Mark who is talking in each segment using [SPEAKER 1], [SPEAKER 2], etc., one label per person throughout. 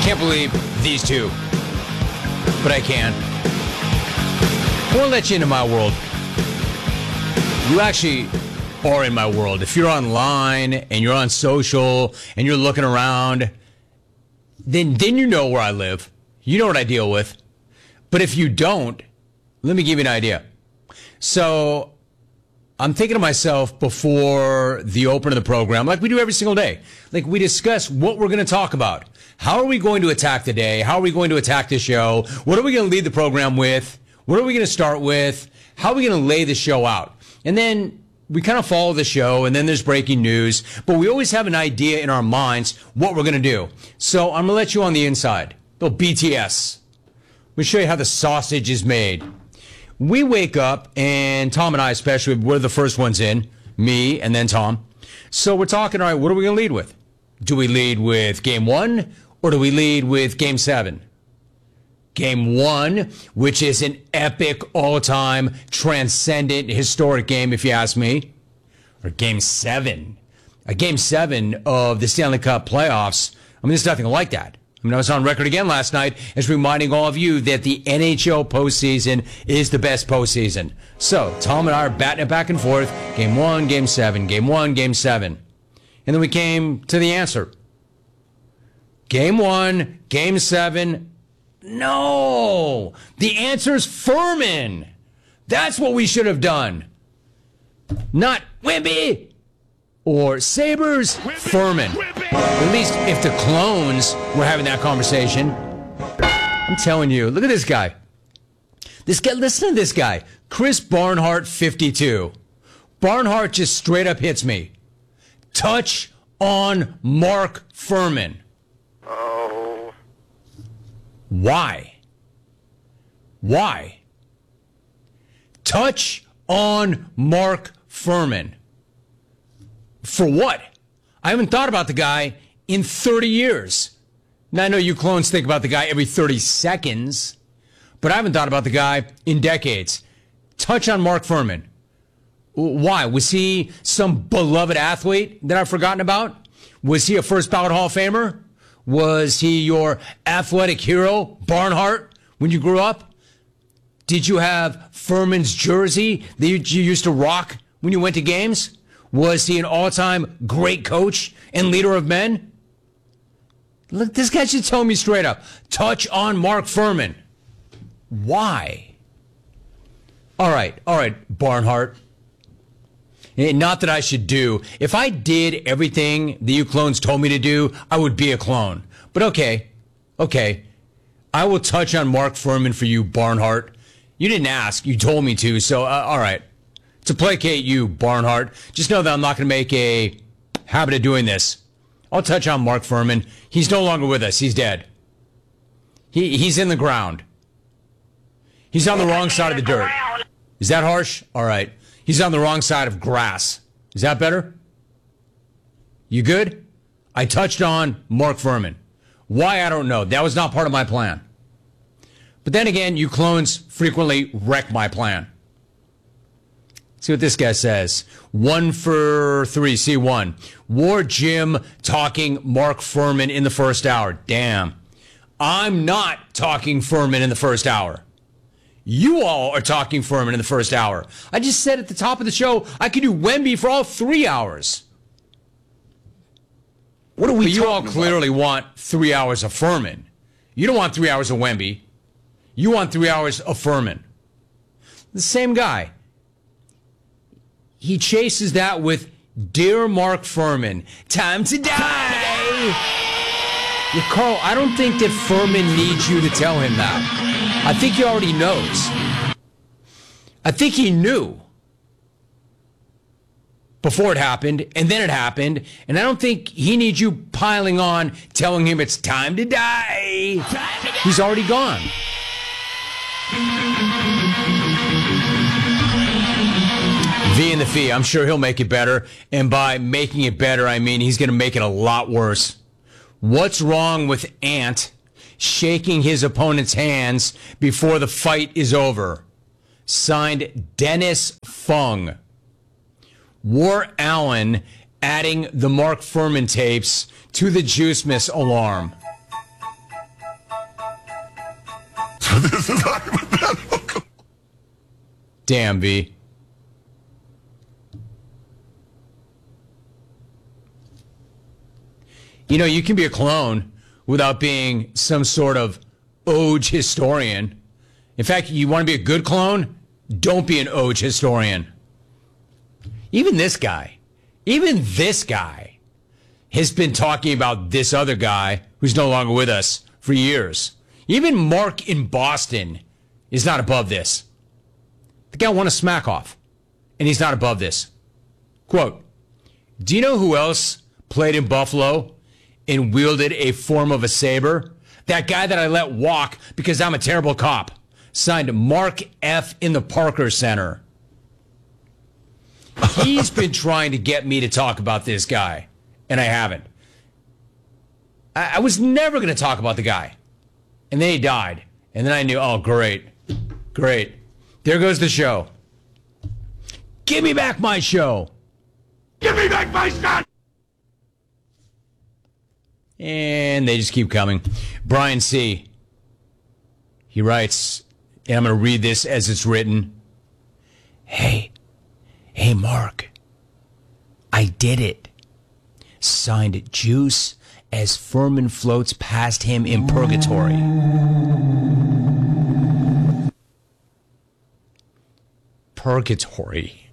[SPEAKER 1] Can't believe these two, but I can. I want to let you into my world. You actually are in my world. If you're online and you're on social and you're looking around, then you know where I live. You know what I deal with. But if you don't, let me give you an idea. So I'm thinking to myself before the open of the program, like we do every single day. Like we discuss what we're going to talk about. How are we going to attack the day? How are we going to attack the show? What are we going to lead the program with? What are we going to start with? How are we going to lay the show out? And then we kind of follow the show, and then there's breaking news. But we always have an idea in our minds what we're going to do. So I'm going to let you on the inside. Little BTS. Let me show you how the sausage is made. We wake up, and Tom and I especially, we're the first ones in. Me and then Tom. So we're talking, all right, what are we going to lead with? Do we lead with Game 1, or do we lead with Game 7? Game 1, which is an epic, all-time, transcendent, historic game, if you ask me. Or Game 7. A Game 7 of the Stanley Cup playoffs. I mean, there's nothing like that. I mean, I was on record again last night as reminding all of you that the NHL postseason is the best postseason. So, Tom and I are batting it back and forth. Game 1, Game 7. Game 1, Game 7. And then we came to the answer. Game 1, Game 7. No! The answer's Furman. That's what we should have done. Not Wemby or Sabres. Furman. At least if the clones were having that conversation. I'm telling you, look at this guy. This guy, listen to this guy. Chris Barnhart, 52. Barnhart just straight up hits me. Touch on Mark Furman.
[SPEAKER 2] Oh.
[SPEAKER 1] Why? Why? Touch on Mark Furman. For what? I haven't thought about the guy in 30 years. Now, I know you clones think about the guy every 30 seconds, but I haven't thought about the guy in decades. Touch on Mark Furman. Why? Was he some beloved athlete that I've forgotten about? Was he a first ballot Hall of Famer? Was he your athletic hero, Barnhart, when you grew up? Did you have Furman's jersey that you used to rock when you went to games? Was he an all-time great coach and leader of men? Look, this guy should tell me straight up. Touch on Mark Furman. Why? All right, Barnhart. Not that I should do. If I did everything that you clones told me to do, I would be a clone. But okay. I will touch on Mark Furman for you, Barnhart. You didn't ask. You told me to. So, all right. To placate you, Barnhart, just know that I'm not going to make a habit of doing this. I'll touch on Mark Furman. He's no longer with us. He's dead. He's in the ground. He's on the wrong side of the dirt. Is that harsh? All right. He's on the wrong side of grass. Is that better? You good? I touched on Mark Furman. Why, I don't know. That was not part of my plan. But then again, you clones frequently wreck my plan. See what this guy says. 1 for 3, C1. War Jim talking Mark Furman in the first hour. Damn. I'm not talking Furman in the first hour. You all are talking Furman in the first hour. I just said at the top of the show, I could do Wemby for all 3 hours. What are we talking about? You all clearly want 3 hours of Furman. You don't want 3 hours of Wemby. You want 3 hours of Furman. The same guy. He chases that with, Dear Mark Furman, time to die. Yeah, Carl, I don't think that Furman needs you to tell him that. I think he already knows. I think he knew before it happened, and then it happened, and I don't think he needs you piling on, telling him it's time to die. He's already gone. V in the fee. I'm sure he'll make it better, and by making it better, I mean he's going to make it a lot worse. What's wrong with Ant shaking his opponent's hands before the fight is over? Signed, Dennis Fung. War Allen adding the Mark Furman tapes to the Juice Miss alarm.
[SPEAKER 3] This is hypothetical.
[SPEAKER 1] Damn, V. You know, you can be a clone without being some sort of age historian. In fact, you want to be a good clone? Don't be an age historian. Even this guy has been talking about this other guy who's no longer with us for years. Even Mark in Boston is not above this. The guy won a smack off, and he's not above this. Quote, do you know who else played in Buffalo and wielded a form of a saber? That guy that I let walk because I'm a terrible cop. Signed Mark F. in the Parker Center. He's been trying to get me to talk about this guy, and I haven't. I was never going to talk about the guy. And then he died. And then I knew, oh, great. There goes the show. Give me back my show.
[SPEAKER 3] Give me back my son!
[SPEAKER 1] And they just keep coming. Brian C. He writes, and I'm going to read this as it's written. Hey, Mark. I did it. Signed Juice as Furman floats past him in purgatory. Purgatory.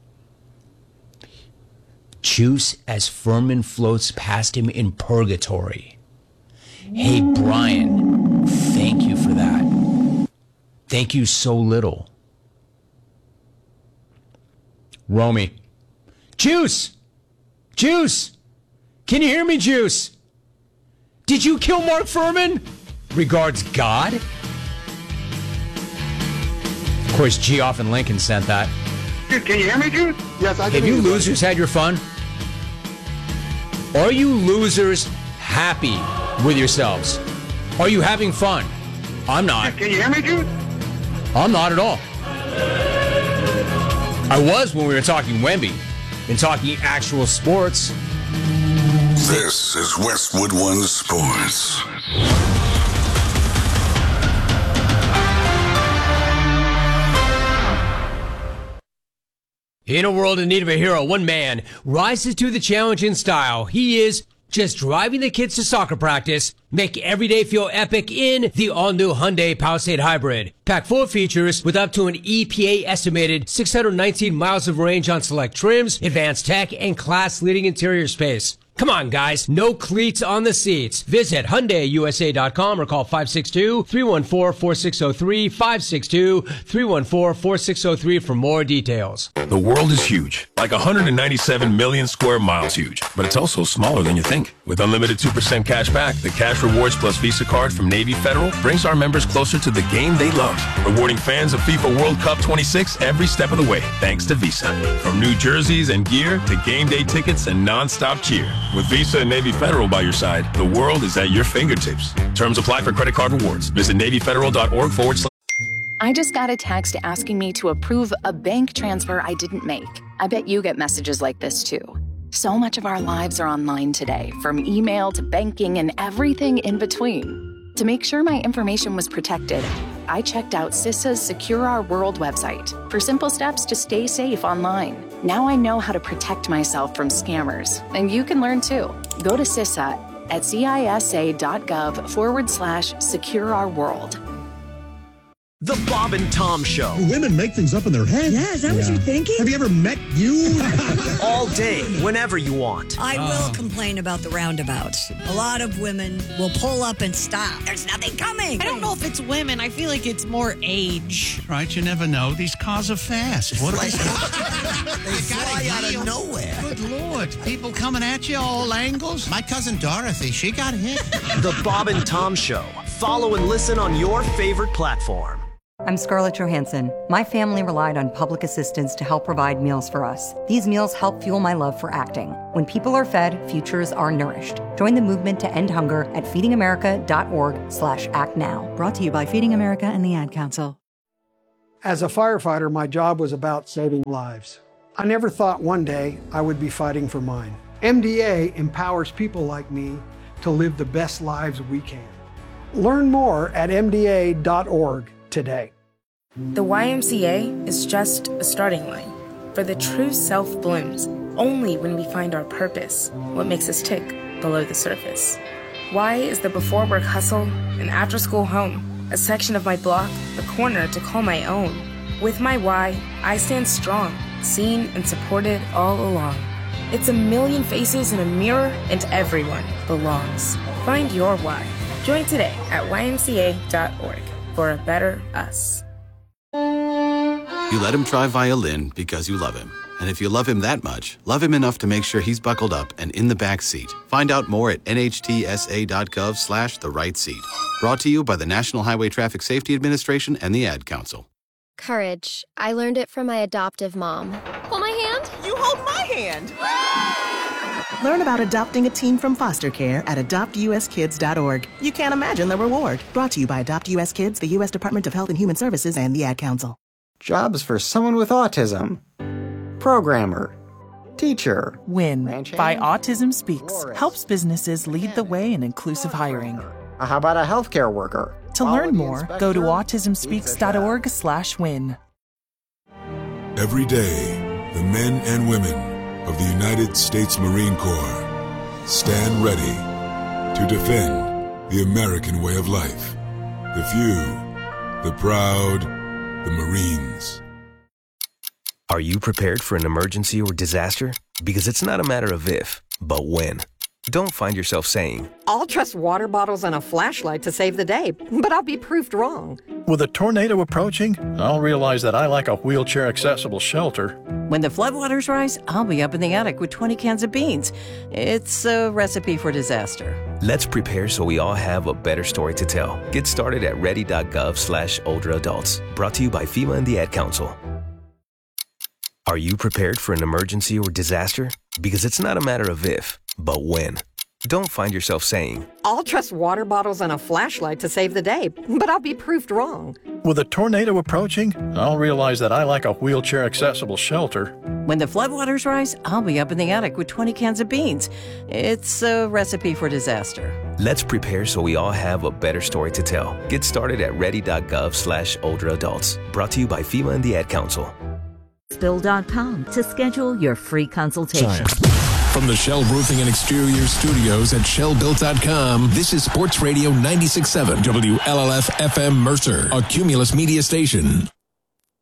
[SPEAKER 1] Juice as Furman floats past him in purgatory. Hey, Brian, thank you for that. Thank you so little. Romy. Juice! Can you hear me, Juice? Did you kill Mark Furman? Regards, God. Of course, Geoff and Lincoln sent that.
[SPEAKER 2] Dude, can you hear me, dude?
[SPEAKER 4] Yes, I can.
[SPEAKER 1] Have you losers had your fun? Are you losers happy with yourselves? Are you having fun? I'm not.
[SPEAKER 2] Can you hear me, dude?
[SPEAKER 1] I'm not at all. I was when we were talking Wemby and talking actual sports.
[SPEAKER 3] This is Westwood One Sports.
[SPEAKER 1] In a world in need of a hero, one man rises to the challenge in style. He is just driving the kids to soccer practice, make every day feel epic in the all-new Hyundai Palisade Hybrid. Packed full of features with up to an EPA estimated 619 miles of range on select trims, advanced tech, and class-leading interior space. Come on, guys. No cleats on the seats. Visit HyundaiUSA.com or call 562-314-4603, 562-314-4603 for more details.
[SPEAKER 5] The world is huge, like 197 million square miles huge, but it's also smaller than you think. With unlimited 2% cash back, the Cash Rewards Plus Visa card from Navy Federal brings our members closer to the game they love, rewarding fans of FIFA World Cup 26 every step of the way, thanks to Visa. From new jerseys and gear to game day tickets and non-stop cheer. With Visa and Navy Federal by your side, the world is at your fingertips. Terms apply for credit card rewards. Visit NavyFederal.org/.
[SPEAKER 6] I just got a text asking me to approve a bank transfer I didn't make. I bet you get messages like this too. So much of our lives are online today, from email to banking and everything in between. To make sure my information was protected, I checked out CISA's Secure Our World website for simple steps to stay safe online. Now I know how to protect myself from scammers, and you can learn too. Go to CISA at CISA.gov/Secure Our World.
[SPEAKER 7] The Bob and Tom Show.
[SPEAKER 8] Women make things up in their head.
[SPEAKER 9] Yeah, is that what you're thinking?
[SPEAKER 8] Have you ever met you?
[SPEAKER 7] All day, whenever you want.
[SPEAKER 9] I will complain about the roundabouts. A lot of women will pull up and stop. There's nothing coming.
[SPEAKER 10] I don't know if it's women. I feel like it's more age.
[SPEAKER 8] Right, you never know. These cars are fast. What
[SPEAKER 7] They fly out of nowhere.
[SPEAKER 8] Good Lord. People coming at you all angles. My cousin Dorothy, she got hit.
[SPEAKER 7] The Bob and Tom Show. Follow and listen on your favorite platform.
[SPEAKER 11] I'm Scarlett Johansson. My family relied on public assistance to help provide meals for us. These meals help fuel my love for acting. When people are fed, futures are nourished. Join the movement to end hunger at feedingamerica.org/actnow. Brought to you by Feeding America and the Ad Council.
[SPEAKER 4] As a firefighter, my job was about saving lives. I never thought one day I would be fighting for mine. MDA empowers people like me to live the best lives we can. Learn more at MDA.org today.
[SPEAKER 12] The YMCA is just a starting line, for the true self blooms only when we find our purpose, what makes us tick below the surface. Y is the before work hustle, an after school home, a section of my block, a corner to call my own. With my Y, I stand strong, seen and supported all along. It's a million faces in a mirror, and everyone belongs. Find your why. Join today at ymca.org for a better us.
[SPEAKER 13] You let him try violin because you love him. And if you love him that much, love him enough to make sure he's buckled up and in the back seat. Find out more at nhtsa.gov/the-right-seat. Brought to you by the National Highway Traffic Safety Administration and the Ad Council.
[SPEAKER 14] Courage. I learned it from my adoptive mom. Hold my hand.
[SPEAKER 15] You hold my hand. Learn about adopting a teen from foster care at adoptuskids.org. You can't imagine the reward. Brought to you by Adopt US Kids, the U.S. Department of Health and Human Services, and the Ad Council.
[SPEAKER 16] Jobs for someone with autism. Programmer. Teacher.
[SPEAKER 17] WIN by Autism Speaks helps businesses lead the way in inclusive hiring.
[SPEAKER 16] How about a healthcare worker?
[SPEAKER 17] To learn more, go to autismspeaks.org/win.
[SPEAKER 3] Every day, the men and women of the United States Marine Corps stand ready to defend the American way of life. The few, the proud, the Marines.
[SPEAKER 5] Are you prepared for an emergency or disaster? Because it's not a matter of if, but when. Don't find yourself saying,
[SPEAKER 18] I'll trust water bottles and a flashlight to save the day, but I'll be proved wrong.
[SPEAKER 19] With a tornado approaching, I'll realize that I lack a wheelchair-accessible shelter.
[SPEAKER 20] When the floodwaters rise, I'll be up in the attic with 20 cans of beans. It's a recipe for disaster.
[SPEAKER 5] Let's prepare so we all have a better story to tell. Get started at ready.gov/older adults. Brought to you by FEMA and the Ad Council. Are you prepared for an emergency or disaster? Because it's not a matter of if, but when. Don't find yourself saying,
[SPEAKER 18] I'll trust water bottles and a flashlight to save the day, but I'll be proved wrong.
[SPEAKER 19] With a tornado approaching, I'll realize that I lack a wheelchair-accessible shelter.
[SPEAKER 20] When the floodwaters rise, I'll be up in the attic with 20 cans of beans. It's a recipe for disaster.
[SPEAKER 5] Let's prepare so we all have a better story to tell. Get started at ready.gov/older adults. Brought to you by FEMA and the Ad Council.
[SPEAKER 21] Spill.com to schedule your free consultation.
[SPEAKER 22] From the Shell Roofing and Exterior Studios at ShellBuilt.com, this is Sports Radio 96.7 WLLF FM Mercer, a Cumulus media station.